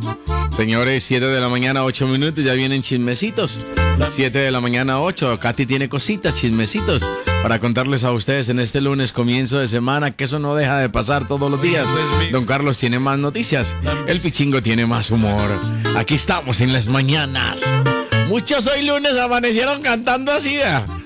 Señores, 7 de la mañana, 8 minutos, ya vienen chismecitos. 7 de la mañana, 8. Katy tiene cositas, chismecitos, para contarles a ustedes en este lunes, comienzo de semana, que eso no deja de pasar todos los días. Don Carlos tiene más noticias. El Pichingo tiene más humor. Aquí estamos en las mañanas. Muchos hoy lunes amanecieron cantando así, ¿eh?